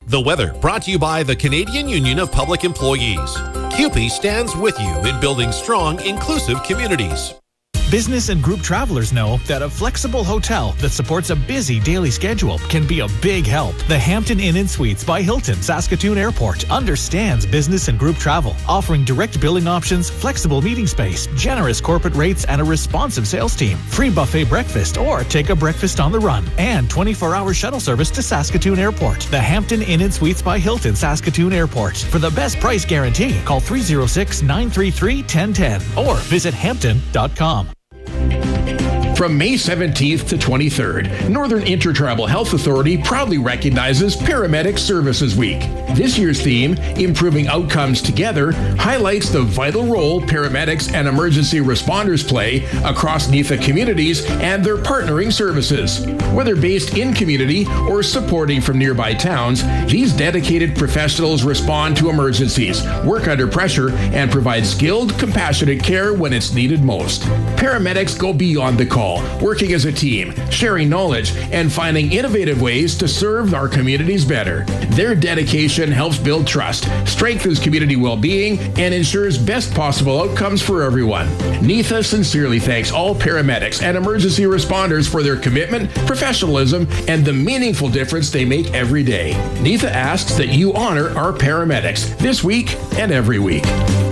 The weather brought to you by the Canadian Union of Public Employees. CUPE stands with you in building strong, inclusive communities. Business and group travelers know that a flexible hotel that supports a busy daily schedule can be a big help. The Hampton Inn & Suites by Hilton, Saskatoon Airport understands business and group travel, offering direct billing options, flexible meeting space, generous corporate rates, and a responsive sales team. Free buffet breakfast or take a breakfast on the run, and 24-hour shuttle service to Saskatoon Airport. The Hampton Inn & Suites by Hilton, Saskatoon Airport. For the best price guarantee, call 306-933-1010 or visit hampton.com. From May 17th to 23rd, Northern Intertribal Health Authority proudly recognizes Paramedic Services Week. This year's theme, Improving Outcomes Together, highlights the vital role paramedics and emergency responders play across NIFA communities and their partnering services. Whether based in community or supporting from nearby towns, these dedicated professionals respond to emergencies, work under pressure, and provide skilled, compassionate care when it's needed most. Paramedics go beyond the call, working as a team, sharing knowledge, and finding innovative ways to serve our communities better. Their dedication helps build trust, strengthens community well-being, and ensures best possible outcomes for everyone. NIFA sincerely thanks all paramedics and emergency responders for their commitment, professionalism, and the meaningful difference they make every day. NIFA asks that you honor our paramedics this week and every week.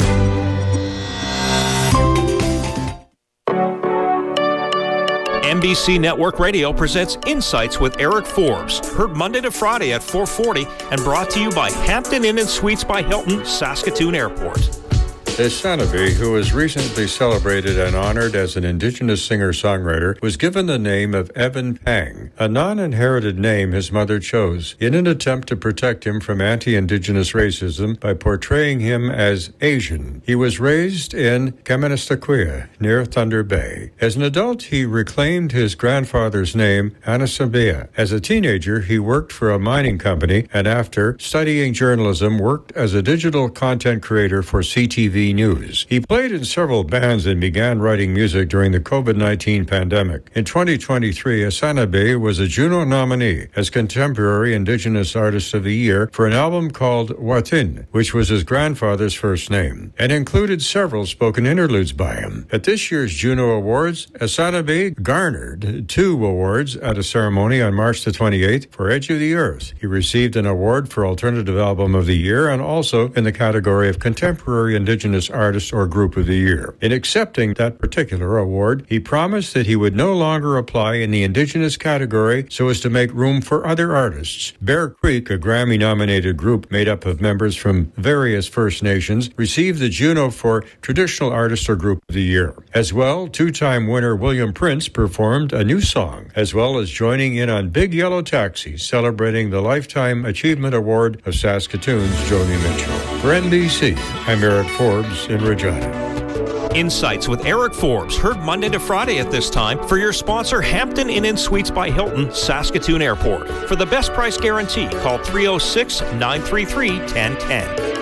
NBC Network Radio presents Insights with Eric Forbes, heard Monday to Friday at 4:40 and brought to you by Hampton Inn & Suites by Hilton, Saskatoon Airport. Esanabi, who was recently celebrated and honored as an Indigenous singer-songwriter, was given the name of Evan Pang, a non-inherited name his mother chose, in an attempt to protect him from anti-Indigenous racism by portraying him as Asian. He was raised in Kaministaquia, near Thunder Bay. As an adult, he reclaimed his grandfather's name, Anasabea. As a teenager, he worked for a mining company, and after studying journalism, worked as a digital content creator for CTV News. He played in several bands and began writing music during the COVID-19 pandemic. In 2023, Esanabi was a Juno nominee as Contemporary Indigenous Artist of the Year for an album called Watin, which was his grandfather's first name, and included several spoken interludes by him. At this year's Juno Awards, Esanabi garnered 2 awards at a ceremony on March the 28th for Edge of the Earth. He received an award for Alternative Album of the Year and also in the category of Contemporary Indigenous Artist or Group of the Year. In accepting that particular award, he promised that he would no longer apply in the Indigenous category so as to make room for other artists. Bear Creek, a Grammy-nominated group made up of members from various First Nations, received the Juno for Traditional Artist or Group of the Year. As well, 2-time winner William Prince performed a new song, as well as joining in on Big Yellow Taxi, celebrating the Lifetime Achievement Award of Saskatoon's Joni Mitchell. For NBC, I'm Eric Forbes in Regina. Insights with Eric Forbes, heard Monday to Friday at this time for your sponsor, Hampton Inn & Suites by Hilton, Saskatoon Airport. For the best price guarantee, call 306-933-1010.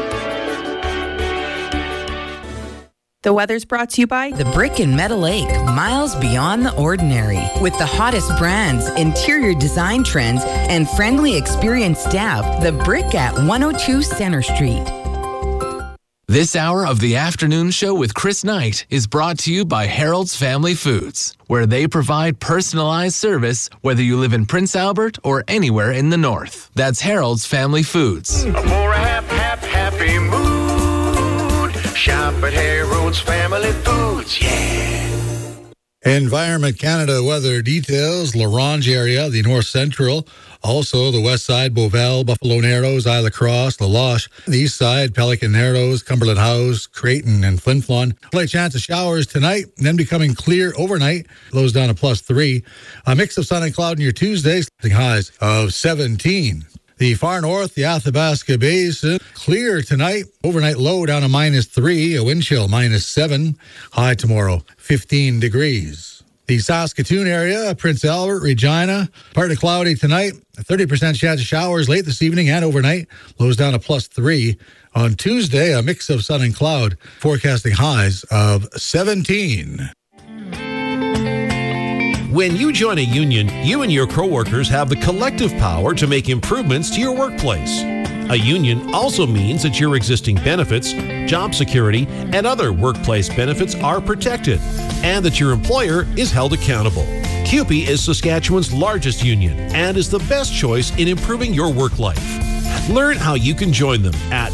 The weather's brought to you by The Brick and Metal Lake, miles beyond the ordinary. With the hottest brands, interior design trends, and friendly, experienced staff, The Brick at 102 Center Street. This hour of the afternoon show with Chris Knight is brought to you by Harold's Family Foods, where they provide personalized service whether you live in Prince Albert or anywhere in the north. That's Harold's Family Foods. For a happy mood, shop at Harold's Family Foods, yeah. Environment Canada weather details, L'Orange area, the north central, also the west side, Beauval, Buffalo Narrows, Isle of Cross, La Loche, the east side, Pelican Narrows, Cumberland House, Creighton, and Flin Flon. Play chance of showers tonight, then becoming clear overnight, lows down to +3. A mix of sun and cloud in your Tuesday, highs of 17. The far north, the Athabasca Basin, clear tonight. Overnight low down to -3, a wind chill -7. High tomorrow, 15 degrees. The Saskatoon area, Prince Albert, Regina, partly cloudy tonight. A 30% chance of showers late this evening and overnight. Lows down to +3. On Tuesday, a mix of sun and cloud, forecasting highs of 17. When you join a union, you and your coworkers have the collective power to make improvements to your workplace. A union also means that your existing benefits, job security, and other workplace benefits are protected, and that your employer is held accountable. CUPE is Saskatchewan's largest union and is the best choice in improving your work life. Learn how you can join them at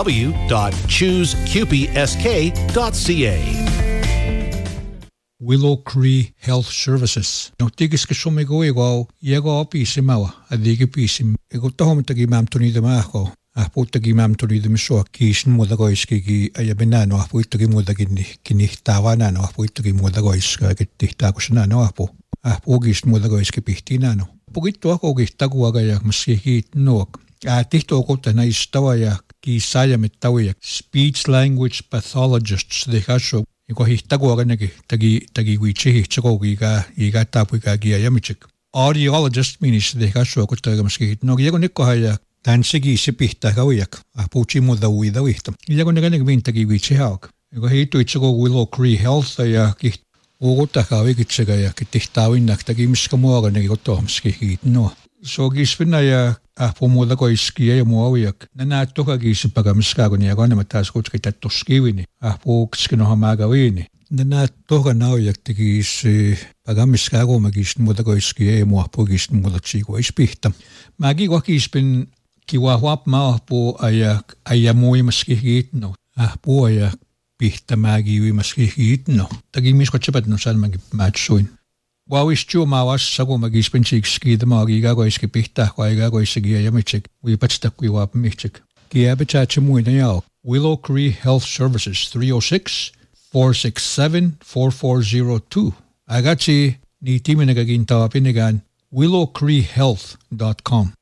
www.choosecupesk.ca. Willow Cree Health Services. No tigis ke sumigo ego yego pisima adigi pisim. Ego tahom tagi mam tuni de mako. Apo tagi mam tuni de miso kishin modago iski ayabenano apo tagi modagini kini tawana no apo tagi modago iska getihta kusna no apo. Apo gis modago iski pihtina no. Pogito ako gistago agaya maski noak. Tihto ko tana istawaya ki saya metawiyak speech language pathologists de hasho. Iko hihtago aganagi tagi wichi hichako iga tapu ka gia yamichik. Audiologist means de hasho ko taga maski no yego nikko haya tansigi sipihta kawiyak. Apuchi mo dawi dawihtam. Yego naganig min tagi wichi hawk. Iko hito ichako Willow Cree Health ya ki ogota kawi kitsaga ya kitihtawi nak tagi miskamo aganagi ko to maski no. So gispina ya pomoda ko iskia ya muawiyak. Nanato ka gisipaga miskago niya ko na matas ko kita toskiwini. Po kskino hamagawini. Nanato ka nawiyak tigis pagamiskago magis moda ko iskia ya muapo gis moda chiko ispihtam. Magi ko gispin kiwahwap ma po ayamoy maskihit no. Po ayak pihta magiwi maskihit no. Tagimis ko chapat no saan matsuin. Wawistu mawas sago magispensik ski the magiga go iski pihta kwaiga go isigi yamichik we patsta kwiwap michik kia bechache muina yao Willow Cree Health Services 306-467-4402 agachi ni timinagaginta pinigan willowcreehealth.com